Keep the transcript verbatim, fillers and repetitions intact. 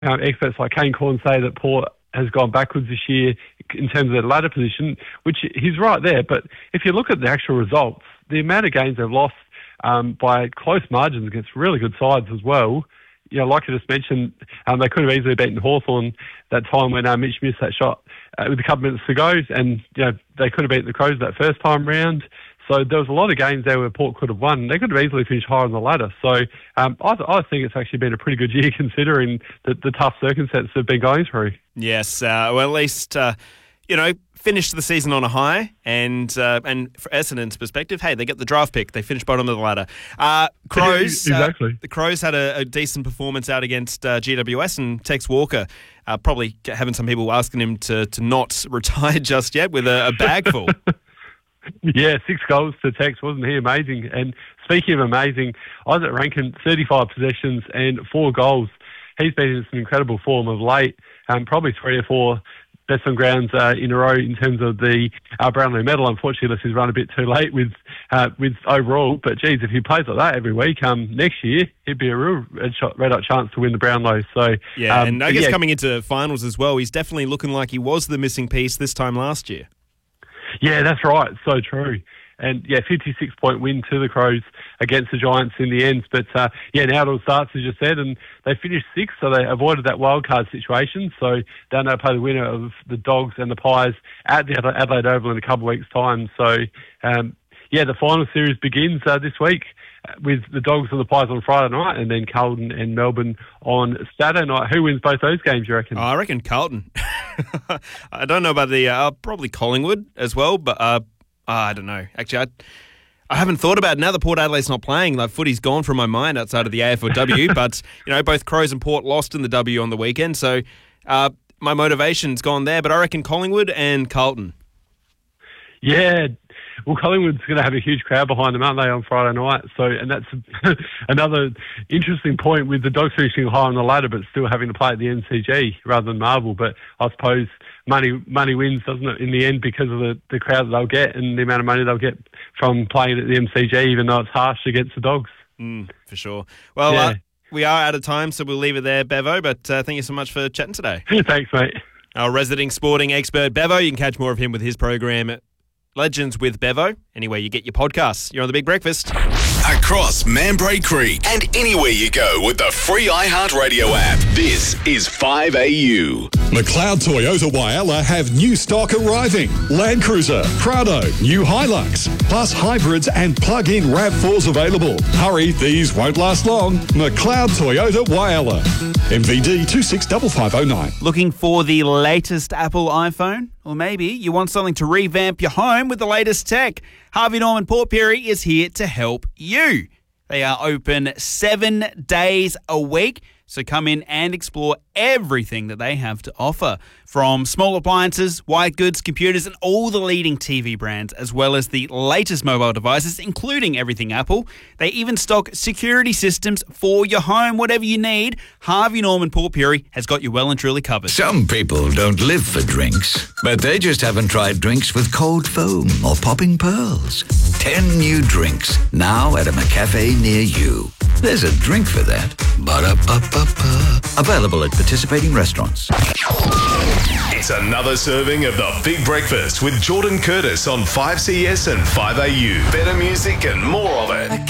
um, experts like Kane Corn say that Port has gone backwards this year in terms of their ladder position, which he's right there. But if you look at the actual results, the amount of games they've lost um, by close margins against really good sides as well, you know, like I just mentioned, um, they could have easily beaten Hawthorn that time when uh, Mitch missed that shot uh, with a couple of minutes to go, and you know they could have beaten the Crows that first time round. So there was a lot of games there where Port could have won. They could have easily finished higher on the ladder. So um, I, I think it's actually been a pretty good year considering the, the tough circumstances they've been going through. Yes, uh, well at least uh, you know. Finished the season on a high, and uh, and for Essendon's perspective, hey, they get the draft pick. They finished bottom of the ladder. Uh, Crows, exactly. Uh, the Crows had a, a decent performance out against uh, G W S, and Tex Walker uh, probably having some people asking him to to not retire just yet with a, a bag full. Yeah, six goals to Tex. Wasn't he amazing? And speaking of amazing, Isaac Rankin, thirty-five possessions and four goals. He's been in some incredible form of late, um, probably three or four best on grounds uh, in a row in terms of the uh, Brownlow medal. Unfortunately, he's run a bit too late with uh, with overall. But geez, if he plays like that every week, um, next year he'd be a real red, shot, red hot chance to win the Brownlow. So yeah, um, and I guess yeah. coming into finals as well, he's definitely looking like he was the missing piece this time last year. Yeah, that's right. So true. And, yeah, fifty-six point win to the Crows against the Giants in the end. But, uh, yeah, now it all starts, as you said, and they finished sixth, so they avoided that wildcard situation. So they'll now play the winner of the Dogs and the Pies at the Adelaide Oval in a couple of weeks' time. So, um, yeah, the final series begins uh, this week with the Dogs and the Pies on Friday night, and then Carlton and Melbourne on Saturday night. Who wins both those games, you reckon? Oh, I reckon Carlton. I don't know about the, uh, probably Collingwood as well, but... Uh, I don't know. Actually, I, I haven't thought about it. Now that Port Adelaide's not playing, like footy's gone from my mind outside of the A F L W. But, you know, both Crows and Port lost in the W on the weekend. So uh, my motivation's gone there. But I reckon Collingwood and Carlton. Yeah. Well, Collingwood's going to have a huge crowd behind them, aren't they, on Friday night? So, and that's another interesting point with the Dogs finishing high on the ladder, but still having to play at the M C G rather than Marvel. But I suppose money money wins, doesn't it, in the end, because of the, the crowd that they'll get and the amount of money they'll get from playing at the M C G, even though it's harsh against the Dogs. Mm, for sure. Well, yeah. uh, we are out of time, so we'll leave it there, Bevo. But uh, thank you so much for chatting today. Thanks, mate. Our resident sporting expert, Bevo. You can catch more of him with his program, Legends with Bevo, anywhere you get your podcasts. You're on The Big Breakfast. Across Mambray Creek and anywhere you go with the free iHeartRadio app. This is five A U. McLeod Toyota Whyalla have new stock arriving. Land Cruiser, Prado, new Hilux, plus hybrids and plug-in RAV fours available. Hurry, these won't last long. McLeod Toyota Whyalla. M V D two six five five zero nine. Looking for the latest Apple iPhone? Or maybe you want something to revamp your home with the latest tech. Harvey Norman Port Pirie is here to help you. They are open seven days a week, so come in and explore everything that they have to offer. From small appliances, white goods, computers, and all the leading T V brands, as well as the latest mobile devices, including everything Apple. They even stock security systems for your home. Whatever you need, Harvey Norman Port Pirie has got you well and truly covered. Some people don't live for drinks, but they just haven't tried drinks with cold foam or popping pearls. Ten new drinks, now at a McCafe near you. There's a drink for that. Ba-da-ba-ba-ba. Available at participating restaurants. It's another serving of the Big Breakfast with Jordan Curtis on five C S and five A U. Better music and more of it.